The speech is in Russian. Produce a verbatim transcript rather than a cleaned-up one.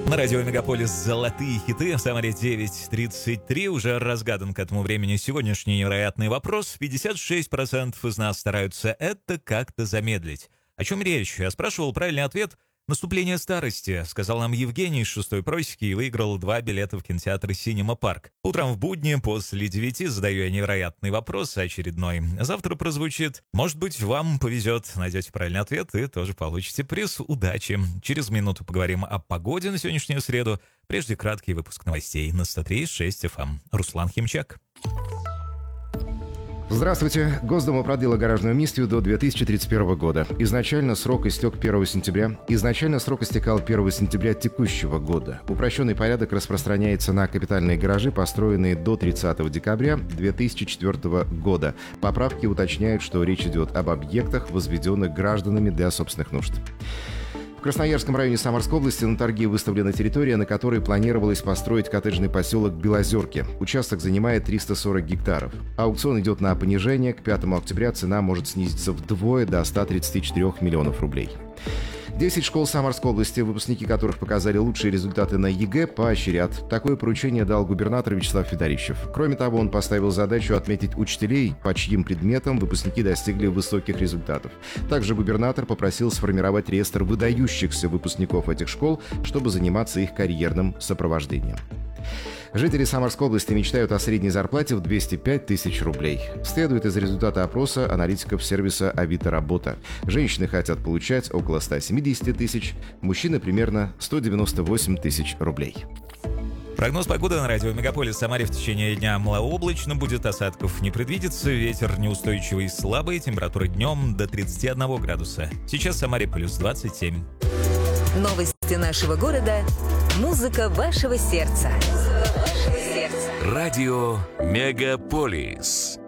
На радио Мегаполис «Золотые хиты». В Самаре девять тридцать три. Уже разгадан к этому времени сегодняшний невероятный вопрос. пятьдесят шесть процентов из нас стараются это как-то замедлить. О чем речь? Я спрашивал правильный ответ. «Наступление старости», сказал нам Евгений из шестой просеки и выиграл два билета в кинотеатр «Синема Парк». Утром в будни после девяти задаю я невероятный вопрос очередной. Завтра прозвучит. Может быть, вам повезет, найдете правильный ответ и тоже получите приз. Удачи. Через минуту поговорим о погоде на сегодняшнюю среду. Прежде краткий выпуск новостей на сто три и шесть эф эм. Руслан Химчак. Здравствуйте. Госдума продлила гаражную амнистию до две тысячи тридцать первого года. Изначально срок истек первого сентября. Изначально срок истекал первого сентября текущего года. Упрощенный порядок распространяется на капитальные гаражи, построенные до тридцатого декабря две тысячи четвёртого года. Поправки уточняют, что речь идет об объектах, возведенных гражданами для собственных нужд. В Красноярском районе Самарской области на торги выставлена территория, на которой планировалось построить коттеджный поселок Белозерки. Участок занимает триста сорок гектаров. Аукцион идет на понижение. К пятому октября цена может снизиться вдвое до ста тридцати четырёх миллионов рублей. десять школ Самарской области, выпускники которых показали лучшие результаты на ЕГЭ, поощрят. Такое поручение дал губернатор Вячеслав Федорищев. Кроме того, он поставил задачу отметить учителей, по чьим предметам выпускники достигли высоких результатов. Также губернатор попросил сформировать реестр выдающихся выпускников этих школ, чтобы заниматься их карьерным сопровождением. Жители Самарской области мечтают о средней зарплате в двести пять тысяч рублей. Следует из результата опроса аналитиков сервиса Авито Работа. Женщины хотят получать около ста семидесяти тысяч, мужчины примерно сто девяносто восемь тысяч рублей. Прогноз погоды на радио Мегаполис. В Самаре в течение дня малооблачно, будет осадков не предвидится, ветер неустойчивый и слабый, температура днем до тридцати одного градуса. Сейчас в Самаре плюс двадцать семь. Новости нашего города. Музыка вашего сердца. Радио Мегаполис.